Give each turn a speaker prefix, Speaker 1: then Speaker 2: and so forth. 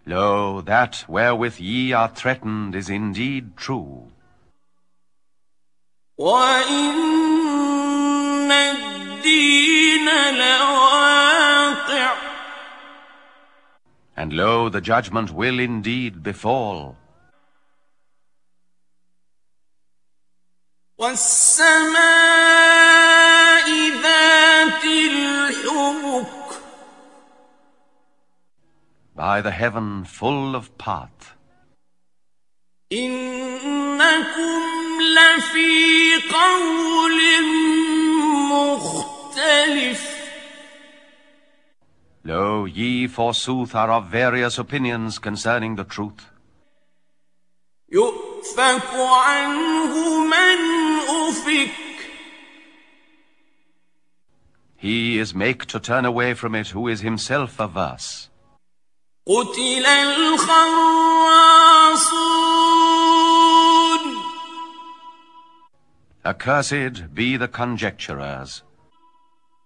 Speaker 1: Lo, that wherewith ye are threatened is indeed true.
Speaker 2: وَإِنَّ الدِّينَ لَوَاقِعٌ.
Speaker 1: And lo, the judgment will indeed befall.
Speaker 2: وَالسَّمَاءِ ذَاتِ الْحُبُكِ.
Speaker 1: By the heaven full of part.
Speaker 2: إِنَّكُمْ لَفِي قَوْلٍ مُخْتَلِفٍ.
Speaker 1: Lo, ye forsooth are of various opinions concerning the truth.
Speaker 2: يُؤْفَكُ عَنْهُ مَنْ أُفِكَ.
Speaker 1: He is make to turn away from it who is himself averse.
Speaker 2: قُتِلَ الْخَرَّاصُونَ.
Speaker 1: Accursed be the conjecturers.